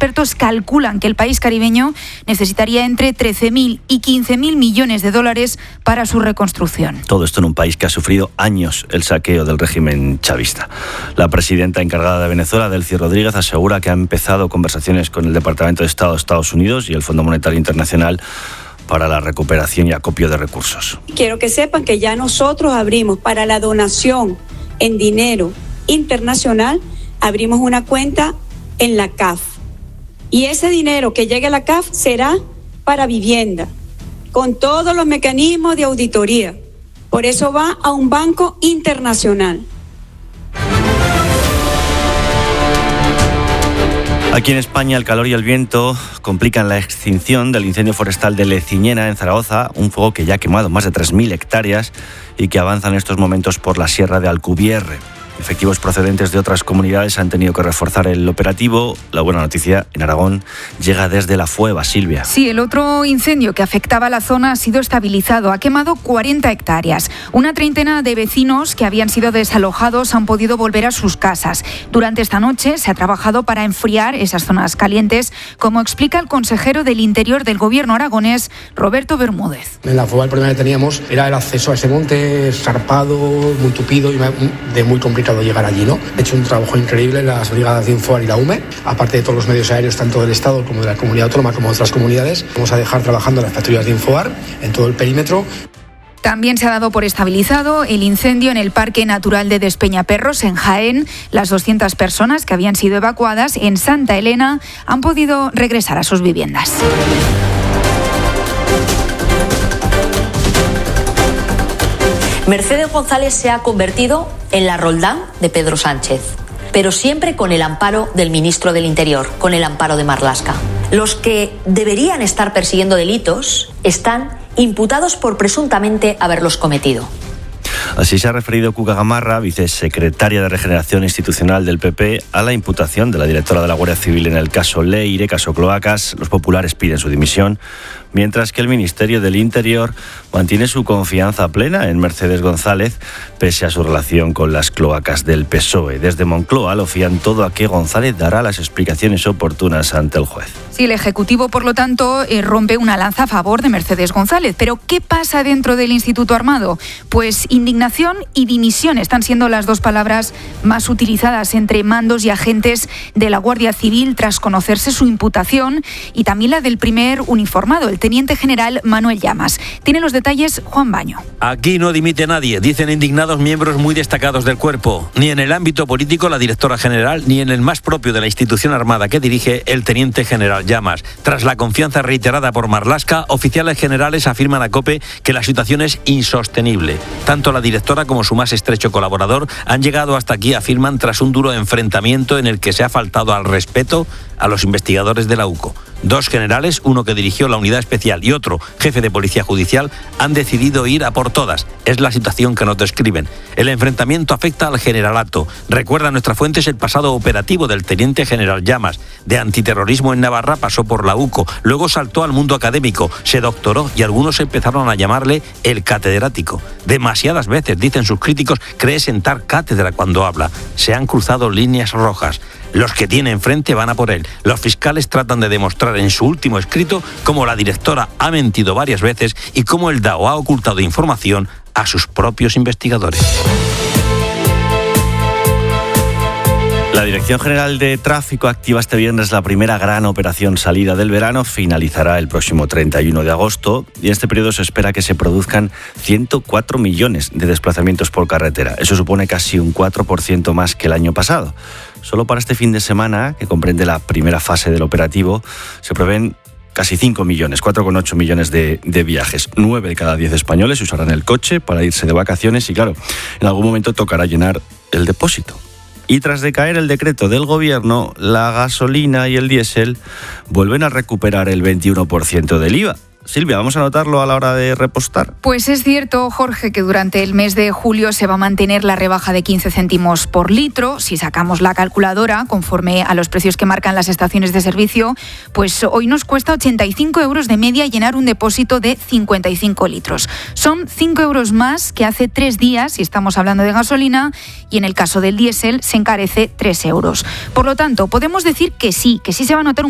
expertos calculan que el país caribeño necesitaría entre 13.000 y 15.000 millones de dólares para su reconstrucción. Todo esto en un país que ha sufrido años el saqueo del régimen chavista. La presidenta encargada de Venezuela, Delcy Rodríguez, asegura que ha empezado conversaciones con el Departamento de Estado de Estados Unidos y el Fondo Monetario Internacional para la recuperación y acopio de recursos. Quiero que sepan que ya nosotros abrimos para la donación en dinero internacional, abrimos una cuenta en la CAF. Y ese dinero que llegue a la CAF será para vivienda, con todos los mecanismos de auditoría. Por eso va a un banco internacional. Aquí en España el calor y el viento complican la extinción del incendio forestal de Leciñena en Zaragoza, un fuego que ya ha quemado más de 3.000 hectáreas y que avanza en estos momentos por la sierra de Alcubierre. Efectivos procedentes de otras comunidades han tenido que reforzar el operativo. La buena noticia, en Aragón, llega desde La Fueva, Silvia. Sí, el otro incendio que afectaba a la zona ha sido estabilizado. Ha quemado 40 hectáreas. Una treintena de vecinos que habían sido desalojados han podido volver a sus casas. Durante esta noche se ha trabajado para enfriar esas zonas calientes, como explica el consejero del Interior del Gobierno aragonés, Roberto Bermúdez. En La Fueva el problema que teníamos era el acceso a ese monte escarpado, muy tupido y de muy complicado llegar allí, ¿no? He hecho un trabajo increíble en las brigadas de Infoar y la UME, aparte de todos los medios aéreos, tanto del Estado como de la comunidad autónoma, como de otras comunidades. Vamos a dejar trabajando las patrullas de Infoar en todo el perímetro. También se ha dado por estabilizado el incendio en el Parque Natural de Despeñaperros, en Jaén. Las 200 personas que habían sido evacuadas en Santa Elena han podido regresar a sus viviendas. Mercedes González se ha convertido en la Roldán de Pedro Sánchez, pero siempre con el amparo del ministro del Interior, con el amparo de Marlaska. Los que deberían estar persiguiendo delitos están imputados por presuntamente haberlos cometido. Así se ha referido Cuca Gamarra, vicesecretaria de Regeneración Institucional del PP, a la imputación de la directora de la Guardia Civil en el caso Leire, caso Cloacas. Los populares piden su dimisión, mientras que el Ministerio del Interior mantiene su confianza plena en Mercedes González, pese a su relación con las cloacas del PSOE. Desde Moncloa lo fían todo a que González dará las explicaciones oportunas ante el juez. Sí, el Ejecutivo, por lo tanto, rompe una lanza a favor de Mercedes González. Pero ¿qué pasa dentro del Instituto Armado? Pues indignación y dimisión están siendo las dos palabras más utilizadas entre mandos y agentes de la Guardia Civil tras conocerse su imputación y también la del primer uniformado, el teniente general Manuel Llamas. Tiene los detalles Juan Baño. Aquí no dimite nadie, dicen indignados miembros muy destacados del cuerpo. Ni en el ámbito político la directora general, ni en el más propio de la institución armada que dirige el teniente general Llamas. Tras la confianza reiterada por Marlaska, oficiales generales afirman a COPE que la situación es insostenible. Tanto la directora como su más estrecho colaborador han llegado hasta aquí, afirman, tras un duro enfrentamiento en el que se ha faltado al respeto a los investigadores de la UCO. Dos generales, uno que dirigió la unidad especial y otro jefe de policía judicial, han decidido ir a por todas. Es la situación que nos describen. El enfrentamiento afecta al generalato. Recuerda nuestras fuentes el pasado operativo del teniente general Llamas. De antiterrorismo en Navarra pasó por la UCO, luego saltó al mundo académico, se doctoró y algunos empezaron a llamarle el catedrático. Demasiadas veces, dicen sus críticos, cree sentar cátedra cuando habla. Se han cruzado líneas rojas. Los que tiene enfrente van a por él. Los fiscales tratan de demostrar en su último escrito cómo la directora ha mentido varias veces y cómo el DAO ha ocultado información a sus propios investigadores. La Dirección General de Tráfico activa este viernes la primera gran operación salida del verano. Finalizará el próximo 31 de agosto y en este periodo se espera que se produzcan 104 millones de desplazamientos por carretera. Eso supone casi un 4% más que el año pasado. Solo para este fin de semana, que comprende la primera fase del operativo, se prevén casi 5 millones, 4,8 millones de viajes. 9 de cada 10 españoles usarán el coche para irse de vacaciones y, claro, en algún momento tocará llenar el depósito. Y tras decaer el decreto del Gobierno, la gasolina y el diésel vuelven a recuperar el 21% del IVA. Silvia, ¿vamos a notarlo a la hora de repostar? Pues es cierto, Jorge, que durante el mes de julio se va a mantener la rebaja de 15 céntimos por litro. Si sacamos la calculadora, conforme a los precios que marcan las estaciones de servicio, pues hoy nos cuesta 85 euros de media llenar un depósito de 55 litros. Son 5 euros más que hace 3 días, si estamos hablando de gasolina, y en el caso del diésel se encarece 3 euros. Por lo tanto, podemos decir que sí se va a notar un